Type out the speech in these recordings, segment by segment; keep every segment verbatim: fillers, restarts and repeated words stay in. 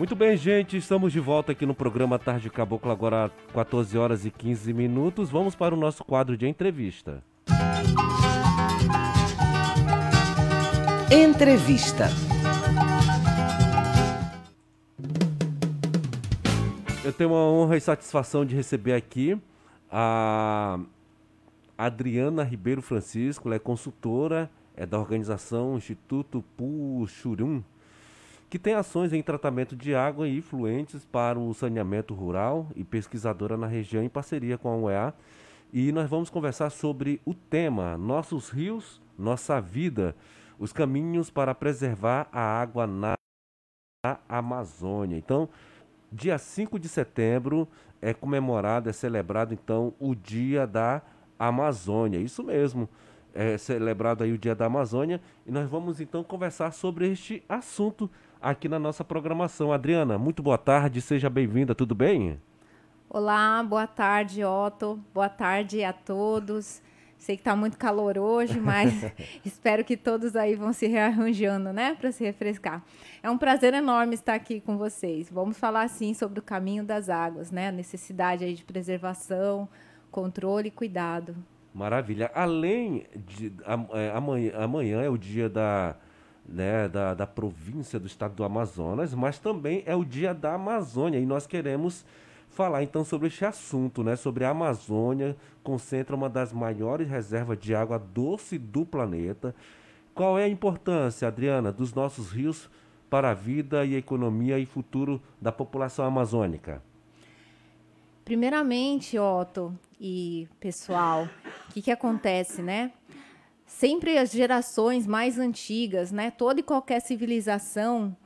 Muito bem, gente, estamos de volta aqui no programa Tarde Caboclo, agora quatorze horas e quinze minutos. Vamos para o nosso quadro de entrevista. Entrevista. Eu tenho uma honra e satisfação de receber aqui a Adriana Ribeiro Francisco. Ela é consultora, é da organização Instituto Puxurum, que tem ações em tratamento de água e efluentes para o saneamento rural e pesquisadora na região em parceria com a U E A. E nós vamos conversar sobre o tema Nossos Rios, Nossa Vida, os caminhos para preservar a água na Amazônia. Então, dia cinco de setembro é comemorado, é celebrado então o Dia da Amazônia. Isso mesmo, é celebrado aí o Dia da Amazônia e nós vamos então conversar sobre este assunto aqui na nossa programação. Adriana, muito boa tarde, seja bem-vinda, tudo bem? Olá, boa tarde, Otto. Boa tarde a todos. Sei que está muito calor hoje, mas espero que todos aí vão se rearranjando, né, para se refrescar. É um prazer enorme estar aqui com vocês. Vamos falar, sim, sobre o caminho das águas, né, a necessidade aí de preservação, controle e cuidado. Maravilha. Além de é, amanhã, amanhã é o dia da, né, da, da província do estado do Amazonas, mas também é o dia da Amazônia e nós queremos falar então sobre este assunto, né? Sobre a Amazônia, concentra uma das maiores reservas de água doce do planeta. Qual é a importância, Adriana, dos nossos rios para a vida e a economia e futuro da população amazônica? Primeiramente, Otto e pessoal, o que, que acontece, né? Sempre as gerações mais antigas, né? Toda e qualquer civilização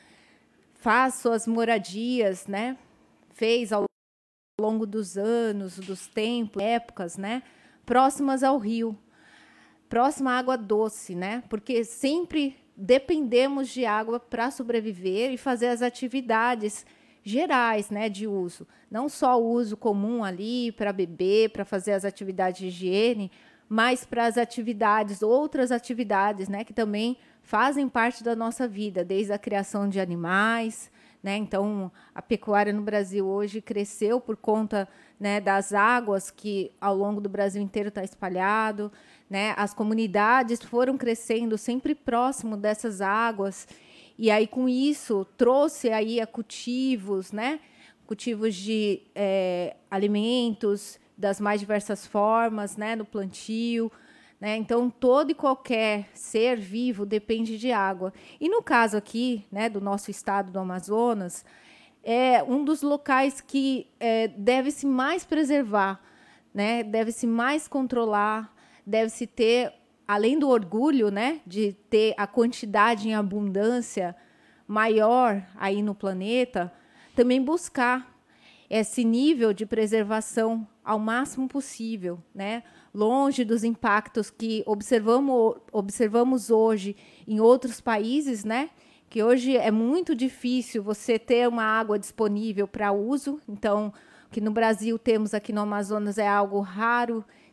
faz suas moradias, né? Fez ao longo dos anos, dos tempos, épocas, né, próximas ao rio, próxima à água doce, né, porque sempre dependemos de água para sobreviver e fazer as atividades gerais, né, de uso, não só o uso comum ali para beber, para fazer as atividades de higiene, mas para as atividades, outras atividades, né, que também fazem parte da nossa vida, desde a criação de animais, né? Então, a pecuária no Brasil hoje cresceu por conta, né, das águas que ao longo do Brasil inteiro está espalhado, né? As comunidades foram crescendo sempre próximo dessas águas e aí com isso trouxe aí a cultivos, né? Cultivos de é, alimentos das mais diversas formas, né? No plantio. Né? Então, todo e qualquer ser vivo depende de água. E no caso aqui, né, do nosso estado do Amazonas, é um dos locais que é, deve-se mais preservar, né? Deve-se mais controlar, deve-se ter, além do orgulho, né, de ter a quantidade em abundância maior aí no planeta, também buscar esse nível de preservação ao máximo possível, né? Longe dos impactos que observamos, observamos hoje em outros países, né? Que hoje é muito difícil você ter uma água disponível para uso. Então, o que no Brasil temos aqui no Amazonas é algo raro